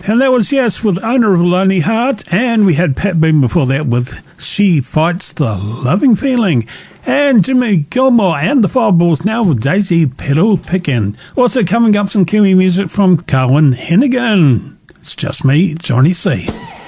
And that was Yes with Owner of a Lonely Heart. And we had Pat Boone before that with She Fights the Loving Feeling. And Jimmy Gilmore and the Fireballs now with Daisy Pedal Pickin'. Also coming up some Kiwi music from Carwyn Hennigan. It's just me, Johnny C.